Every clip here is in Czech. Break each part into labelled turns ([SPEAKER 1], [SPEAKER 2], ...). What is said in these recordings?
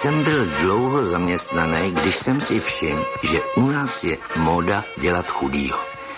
[SPEAKER 1] jsem byl dlouho zaměstnaný, když jsem si všiml, že u nás je móda dělat chudýho.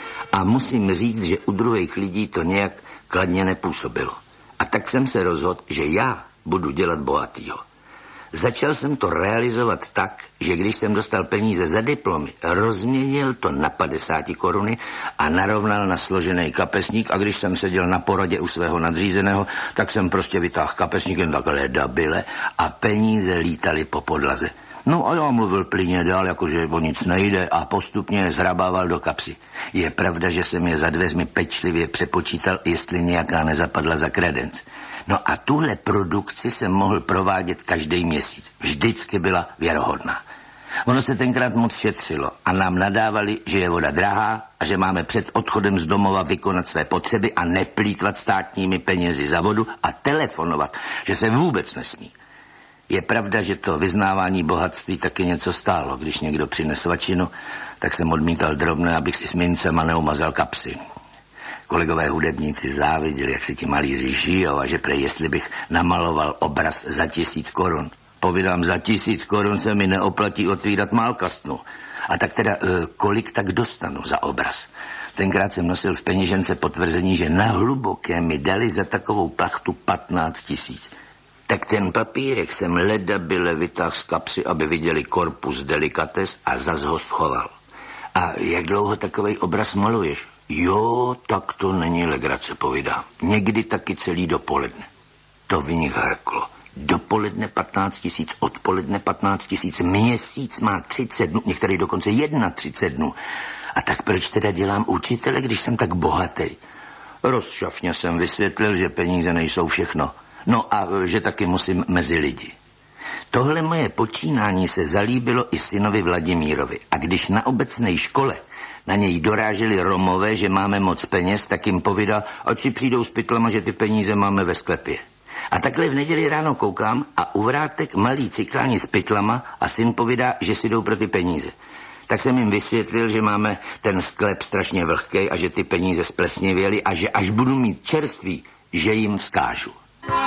[SPEAKER 1] A musím říct, že u druhých lidí to nějak kladně nepůsobilo. A tak jsem se rozhodl, že já budu dělat bohatýho. Začal jsem to realizovat tak, že když jsem dostal peníze za diplomy, rozměnil to na 50 koruny a narovnal na složený kapesník, a když jsem seděl na poradě u svého nadřízeného, tak jsem prostě vytáhl kapesník jen takhle dabile a peníze lítaly po podlaze. No a já mluvil plyně dál, jakože o nic nejde, a postupně je zhrabával do kapsy. Je pravda, že jsem je za dveřmi pečlivě přepočítal, jestli nějaká nezapadla za kredenc. No a tuhle produkci jsem mohl provádět každý měsíc. Vždycky byla věrohodná. Ono se tenkrát moc šetřilo a nám nadávali, že je voda drahá a že máme před odchodem z domova vykonat své potřeby a neplýtvat státními penězi za vodu a telefonovat, že se vůbec nesmí. Je pravda, že to vyznávání bohatství taky něco stálo. Když někdo přines svačinu, tak jsem odmítal drobné, abych si s mincema neumazal kapsy. Kolegové hudebníci záviděli, jak si ti malíři žijou a že prej, jestli bych namaloval obraz za 1000 korun. Povídám, za 1000 korun se mi neoplatí otvírat málkastnu. A tak teda, kolik tak dostanu za obraz? Tenkrát jsem nosil v peněžence potvrzení, že na hluboké mi dali za takovou plachtu 15 000. Tak ten papírek jsem ledabyle vytáhl z kapsy, aby viděli korpus delikates, a zas ho schoval. A jak dlouho takovej obraz maluješ? Jo, tak to není legrace, povídám. Někdy taky celý dopoledne. To v nich hrklo. Dopoledne 15 000, odpoledne 15 000, měsíc má 30 dnů, některý dokonce 31 dnů. A tak proč teda dělám učitele, když jsem tak bohatý? Rozšafně jsem vysvětlil, že peníze nejsou všechno. No a že taky musím mezi lidi. Tohle moje počínání se zalíbilo i synovi Vladimírovi. A když na obecné škole na něj doráželi Romové, že máme moc peněz, tak jim povídal, ať si přijdou s pytlama, že ty peníze máme ve sklepě. A takhle v neděli ráno koukám a u vrátek malí cikáni s pytlama a syn povídá, že si jdou pro ty peníze. Tak jsem jim vysvětlil, že máme ten sklep strašně vlhkej a že ty peníze splesnivěly a že až budu mít čerství, že jim vzkážu.